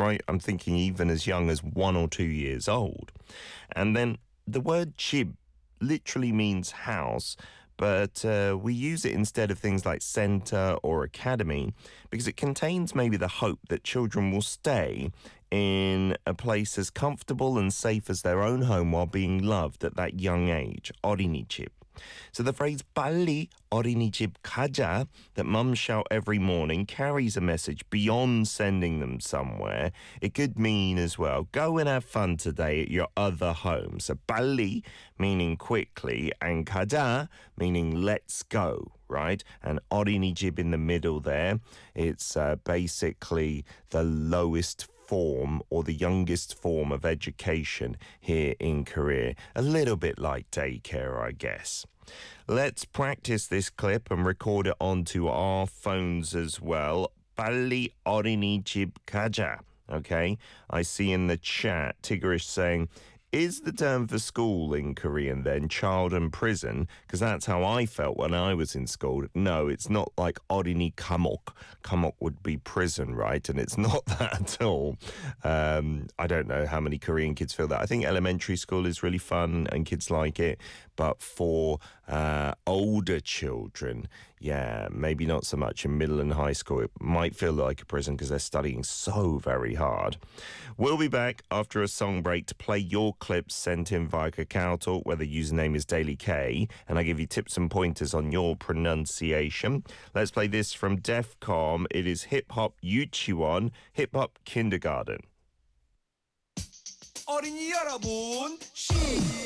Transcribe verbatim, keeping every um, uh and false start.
right? I'm thinking even as young as one or two years old. And then the word chib literally means house, but uh, we use it instead of things like centre or academy because it contains maybe the hope that children will stay in a place as comfortable and safe as their own home while being loved at that young age. 어린이집. So the phrase 빨리 어린이집 가자 that mums shout every morning carries a message beyond sending them somewhere. It could mean as well, go and have fun today at your other home. So 빨리 meaning quickly and 가자 meaning let's go, right? And 어린이집 in the middle there. It's uh, basically the lowest form or the youngest form of education here in Korea. A little bit like daycare, I guess. Let's practice this clip and record it onto our phones as well. 빨리 어린이집 가자. Okay, I see in the chat Tigrish saying, is the term for school in Korean then child and prison? Because that's how I felt when I was in school. No, it's not like 어린이 감옥. Kamok would be prison, right? And it's not that at all. Um, I don't know how many Korean kids feel that. I think elementary school is really fun and kids like it. But for uh, older children, yeah, maybe not so much in middle and high school. It might feel like a prison because they're studying so very hard. We'll be back after a song break to play your clips sent in via Kakao Talk, where the username is Daily K, and I give you tips and pointers on your pronunciation. Let's play this from Defcom. It is Hip Hop 유치원, Hip Hop Kindergarten. 어린이 여러분, 시